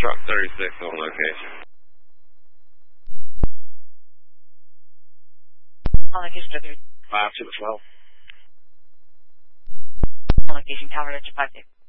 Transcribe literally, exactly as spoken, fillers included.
Truck thirty-six on location. On location, Joe thirty. five two twelve. On location, Calvert, five six.